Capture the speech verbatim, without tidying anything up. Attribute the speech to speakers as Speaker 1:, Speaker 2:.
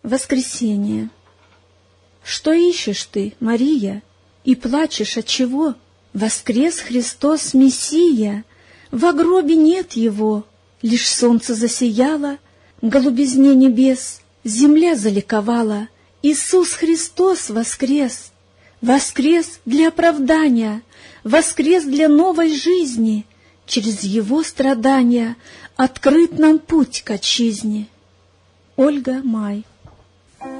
Speaker 1: Воскресенье. Что ищешь ты, Мария, и плачешь отчего? Воскрес Христос Мессия, во гробе нет Его, лишь солнце засияло, голубизне небес, земля заликовала. Иисус Христос воскрес, воскрес для оправдания, воскрес для новой жизни, через Его страдания открыт нам путь к отчизне. Ольга Май.